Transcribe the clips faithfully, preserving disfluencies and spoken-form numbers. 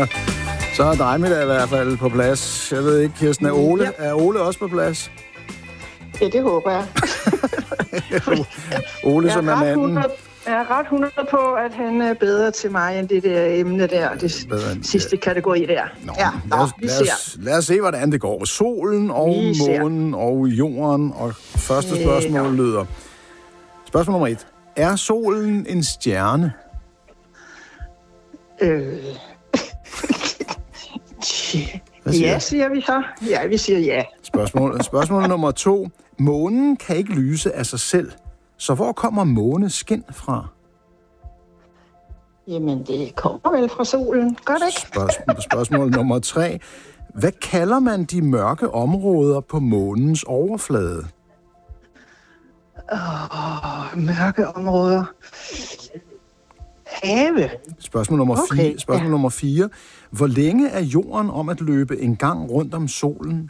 så, så er dig med i hvert fald på plads. Jeg ved ikke, Kirsten, er Ole, ja. er Ole også på plads? Ja, det håber jeg. Ole, som er manden. Jeg er ret hundrede på, at han er bedre til mig end det der emne der, det end, sidste ja. kategori der. Nå, ja, lad, os, vi lad, os, lad os se, hvordan det går. Solen og vi månen ser. og jorden. Og første spørgsmål ja. lyder. Spørgsmål nummer et. Er solen en stjerne? Øh... ja, siger vi så. Ja, vi siger ja. Spørgsmål, spørgsmål nummer to. Månen kan ikke lyse af sig selv. Så hvor kommer måneskin fra? Jamen, det kommer vel fra solen. Gør det ikke? Spørgsmål, spørgsmål nummer tre. Hvad kalder man de mørke områder på månens overflade? Åh, mørke områder. Have. Spørgsmål nummer okay, fire. Spørgsmål ja. nummer fire. Hvor længe er jorden om at løbe en gang rundt om solen?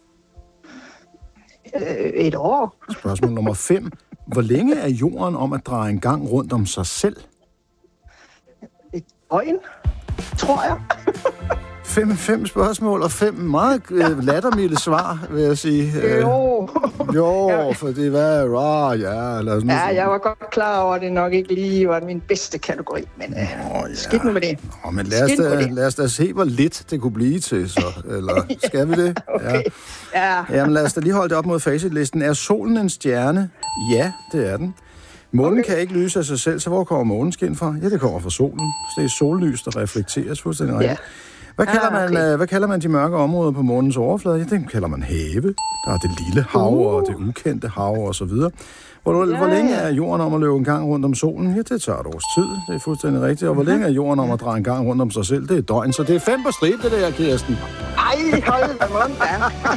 Øh, et år. Spørgsmål nummer fem. Hvor længe er jorden om at dreje en gang rundt om sig selv? Et døgn, tror jeg. Fem, fem spørgsmål og fem meget øh, lattermilde svar, vil jeg sige. Jo. Jo, for det var rah, ja. Eller sådan ja, noget. Jeg var godt klar over, at det nok ikke lige var min bedste kategori, men øh, oh, ja. skidt nu med det. Nå, men lad os, da, lad os da se, hvor lidt det kunne blive til, så. Eller skal vi det? Okay. Ja. Ja. Jamen lad os da lige holde det op mod facitlisten. Er solen en stjerne? Ja, det er den. Månen okay. kan ikke lyse af sig selv, så hvor kommer måneskin fra? Ja, det kommer fra solen. Så det er sollys, der reflekteres fuldstændig rigtigt. Ja. Hvad kalder, ah, okay. man, hvad kalder man de mørke områder på månens overflade? Ja, det kalder man have. Der er det lille hav uh. og det ukendte hav og så videre. Hvor, ja, hvor længe er jorden om at løbe en gang rundt om solen? Ja, det tager et års tid. Det er fuldstændig rigtigt. Og hvor længe er jorden om at dreje en gang rundt om sig selv? Det er et døgn. Så det er fem på strip, det der, Kirsten. Ej, hold da mund, da.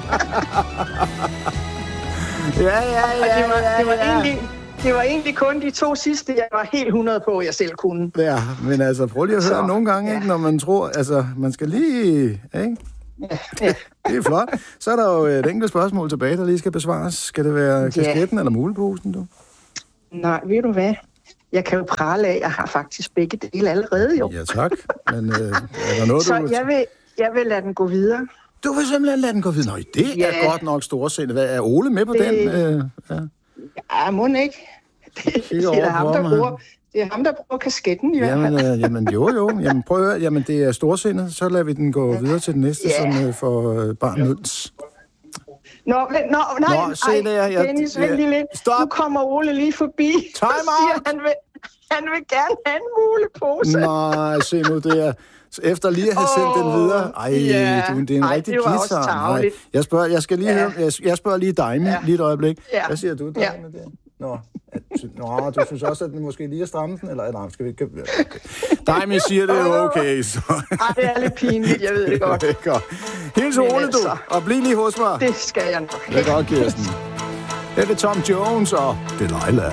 ja, ja, ja, det var, ja, det var ja. egentlig... Det var egentlig kun de to sidste, jeg var helt hundrede på, jeg selv kunne. Ja, men altså, prøv lige at høre så, nogle gange, ja. ikke, når man tror, altså, man skal lige, ikke? Ja, ja. Det er flot. Så er der jo et enkelt spørgsmål tilbage, der lige skal besvares. Skal det være kasketten ja. eller muleposen, du? Nej, ved du hvad? Jeg kan jo prale af, jeg har faktisk begge dele allerede, jo. Ja, tak. Men øh, er der noget, så du... jeg vil, jeg vil lade den gå videre. Du vil simpelthen lade den gå videre? Nå, det ja. er godt nok storsindet. Hvad er Ole med på det... den? Øh, ja. Ja, må ikke. Det, det, er ham, der bruger, det er ham, der bruger kasketten, i hvert fald. Jamen, øh, jamen, jo, jo. Jamen, prøv at høre. Jamen, det er storsindet. Så lader vi den gå ja. videre til den næste, ja. som øh, får øh, barn Nøds. Nå, nå, nej, nå, se ej, der. Jeg, Dennis, vent lige lidt. Stop. Nu kommer Ole lige forbi. Time out. Han vil, han vil gerne have en mulepose. Nej, se nu det er... Efter lige at have sendt oh, den videre. Ej, yeah. du, det er en ej, rigtig guitar. Jeg spørger, jeg skal lige ja. høre, jeg, jeg spørger lige dig, ja. lige et øjeblik. Ja. Hvad siger du, Daime, ja. der? Nå, at, nå, du synes også, at den måske lige er stramme den? Eller nej, skal vi ikke... Okay. Daime siger, det er okay, så... Ej, det er lidt pinligt, jeg ved det godt. Det er godt. Hils Ole, du, og bliv lige hos mig. Det skal jeg nok. Det er godt, Kirsten. Det er Tom Jones og Delilah.